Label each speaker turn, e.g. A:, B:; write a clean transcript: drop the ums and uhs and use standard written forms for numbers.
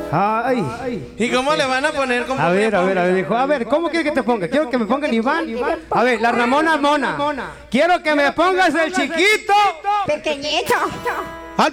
A: Ay.
B: ¿Y cómo le van a poner?
A: A ver, dijo, a ver, ¿cómo quieres que te ponga? Quiero que me pongan Iván. A ver, la Ramona Mona. Quiero que me pongas el chiquito.
C: Pequeñito.